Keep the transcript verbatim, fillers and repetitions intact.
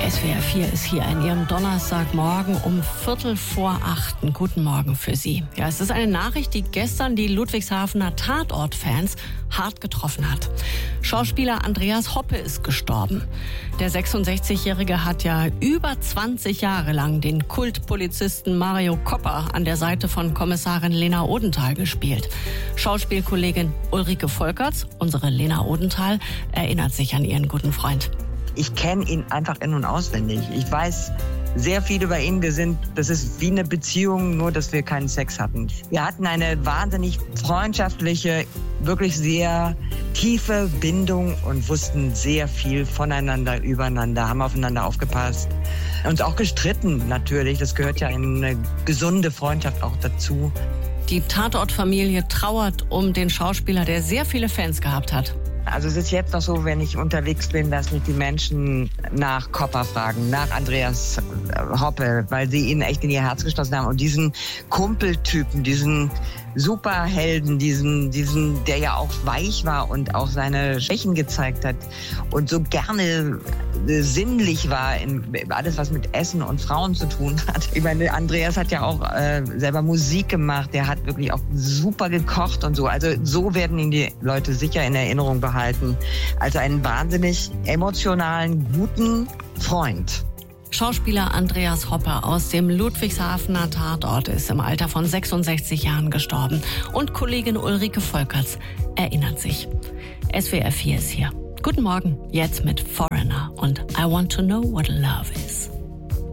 S W R vier ist hier an Ihrem Donnerstagmorgen um Viertel vor achten. Guten Morgen für Sie. Ja, es ist eine Nachricht, die gestern die Ludwigshafener Tatort-Fans hart getroffen hat. Schauspieler Andreas Hoppe ist gestorben. Der sechsundsechzigjährige hat ja über zwanzig Jahre lang den Kultpolizisten Mario Copper an der Seite von Kommissarin Lena Odenthal gespielt. Schauspielkollegin Ulrike Volkerts, unsere Lena Odenthal, erinnert sich an ihren guten Freund. Ich kenne ihn einfach in- und auswendig. Ich weiß sehr viel über ihn. Wir sind, das ist wie eine Beziehung, nur dass wir keinen Sex hatten. Wir hatten eine wahnsinnig freundschaftliche, wirklich sehr tiefe Bindung und wussten sehr viel voneinander, übereinander, haben aufeinander aufgepasst. Uns auch gestritten natürlich. Das gehört ja in eine gesunde Freundschaft auch dazu. Die Tatort-Familie trauert um den Schauspieler, der sehr viele Fans gehabt hat. Also es ist jetzt noch so, wenn ich unterwegs bin, dass mich die Menschen nach Copper fragen, nach Andreas Hoppe, weil sie ihn echt in ihr Herz geschlossen haben. Und diesen Kumpeltypen, diesen Superhelden, diesen, diesen, der ja auch weich war und auch seine Schwächen gezeigt hat und so gerne sinnlich war in alles, was mit Essen und Frauen zu tun hat. Ich meine, Andreas hat ja auch äh, selber Musik gemacht, der hat wirklich auch super gekocht und so. Also so werden ihn die Leute sicher in Erinnerung behalten. Also einen wahnsinnig emotionalen, guten Freund. Schauspieler Andreas Hoppe aus dem Ludwigshafener Tatort ist im Alter von sechsundsechzig Jahren gestorben. Und Kollegin Ulrike Volkerts erinnert sich. S W R vier ist hier. Guten Morgen, jetzt mit Foreigner und I Want to Know What Love Is.